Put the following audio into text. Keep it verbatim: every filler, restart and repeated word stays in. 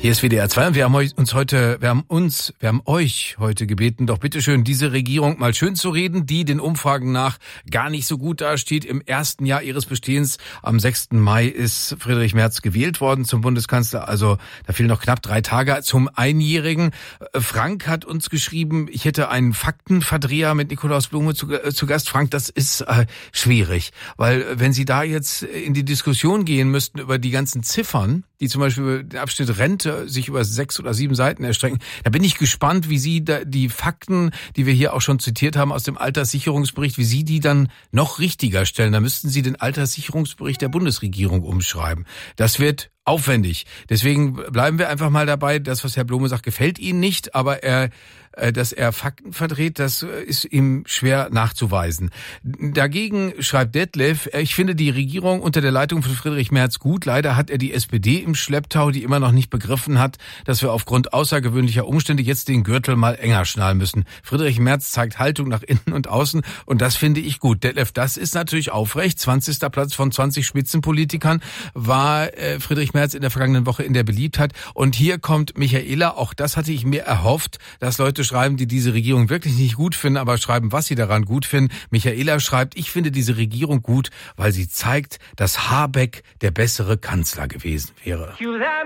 Hier ist W D R zwei und wir haben uns heute, wir haben uns, wir haben euch heute gebeten, doch bitteschön diese Regierung mal schön zu reden, die den Umfragen nach gar nicht so gut dasteht. Im ersten Jahr ihres Bestehens, am sechsten Mai, ist Friedrich Merz gewählt worden zum Bundeskanzler. Also da fehlen noch knapp drei Tage zum Einjährigen. Frank hat uns geschrieben, ich hätte einen Faktenverdreher mit Nikolaus Blume zu, äh, zu Gast. Frank, das ist äh, schwierig, weil wenn Sie da jetzt in die Diskussion gehen müssten über die ganzen Ziffern, die zum Beispiel den Abschnitt Rente sich über sechs oder sieben Seiten erstrecken. Da bin ich gespannt, wie Sie da die Fakten, die wir hier auch schon zitiert haben aus dem Alterssicherungsbericht, wie Sie die dann noch richtiger stellen. Da müssten Sie den Alterssicherungsbericht der Bundesregierung umschreiben. Das wird aufwendig. Deswegen bleiben wir einfach mal dabei. Das, was Herr Blume sagt, gefällt Ihnen nicht, aber er dass er Fakten verdreht, das ist ihm schwer nachzuweisen. Dagegen schreibt Detlef, ich finde die Regierung unter der Leitung von Friedrich Merz gut. Leider hat er die S P D im Schlepptau, die immer noch nicht begriffen hat, dass wir aufgrund außergewöhnlicher Umstände jetzt den Gürtel mal enger schnallen müssen. Friedrich Merz zeigt Haltung nach innen und außen und das finde ich gut. Detlef, das ist natürlich aufrecht. zwanzigster Platz von zwanzig Spitzenpolitikern war äh, Friedrich Merz in der vergangenen Woche in der Beliebtheit. Und hier kommt Michaela, auch das hatte ich mir erhofft, dass Leute schreiben, die diese Regierung wirklich nicht gut finden, aber schreiben, was sie daran gut finden. Michaela schreibt, ich finde diese Regierung gut, weil sie zeigt, dass Habeck der bessere Kanzler gewesen wäre.